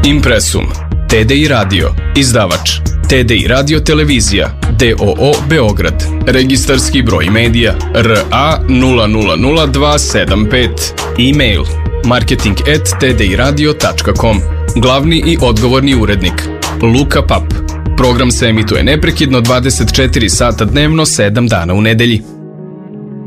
Impresum, TDI Radio, izdavač TDI Radio Televizija, DOO Beograd, registarski broj medija RA 000275, e-mail marketing@tdiradio.com, glavni i odgovorni urednik Luka Pap. Program se emituje neprekidno 24 sata dnevno, 7 dana u nedelji.